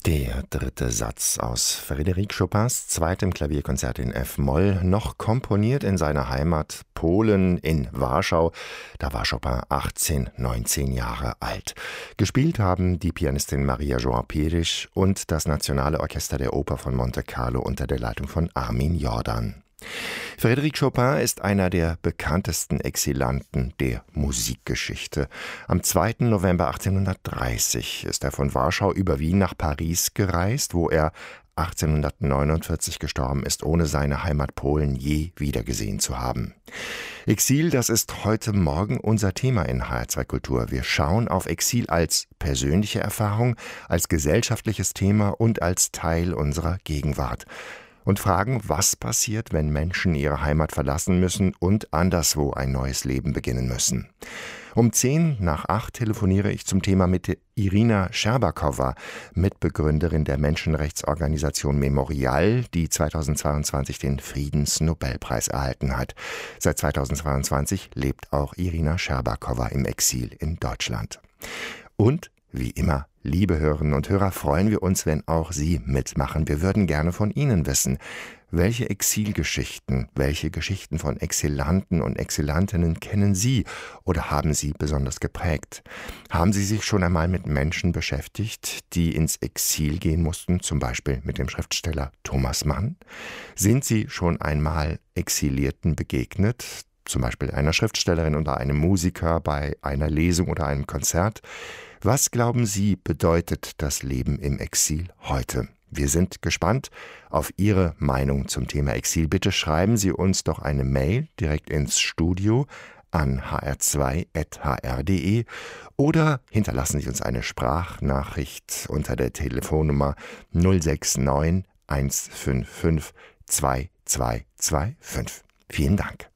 Der dritte Satz aus Frédéric Chopins zweitem Klavierkonzert in F-Moll, noch komponiert in seiner Heimat Polen in Warschau. Da war Chopin 19 Jahre alt. Gespielt haben die Pianistin Maria João Pires und das Nationale Orchester der Oper von Monte Carlo unter der Leitung von Armin Jordan. Frédéric Chopin ist einer der bekanntesten Exilanten der Musikgeschichte. Am 2. November 1830 ist er von Warschau über Wien nach Paris gereist, wo er 1849 gestorben ist, ohne seine Heimat Polen je wiedergesehen zu haben. Exil, das ist heute Morgen unser Thema in HR2 Kultur. Wir schauen auf Exil als persönliche Erfahrung, als gesellschaftliches Thema und als Teil unserer Gegenwart. Und fragen, was passiert, wenn Menschen ihre Heimat verlassen müssen und anderswo ein neues Leben beginnen müssen. Um 7:50 telefoniere ich zum Thema mit Irina Scherbakowa, Mitbegründerin der Menschenrechtsorganisation Memorial, die 2022 den Friedensnobelpreis erhalten hat. Seit 2022 lebt auch Irina Scherbakowa im Exil in Deutschland. Und wie immer, liebe Hörerinnen und Hörer, freuen wir uns, wenn auch Sie mitmachen. Wir würden gerne von Ihnen wissen, welche Exilgeschichten, welche Geschichten von Exilanten und Exilantinnen kennen Sie oder haben Sie besonders geprägt? Haben Sie sich schon einmal mit Menschen beschäftigt, die ins Exil gehen mussten, zum Beispiel mit dem Schriftsteller Thomas Mann? Sind Sie schon einmal Exilierten begegnet? Zum Beispiel einer Schriftstellerin oder einem Musiker bei einer Lesung oder einem Konzert? Was glauben Sie, bedeutet das Leben im Exil heute? Wir sind gespannt auf Ihre Meinung zum Thema Exil. Bitte schreiben Sie uns doch eine Mail direkt ins Studio an hr2.hr.de oder hinterlassen Sie uns eine Sprachnachricht unter der Telefonnummer 069 155 2225. Vielen Dank.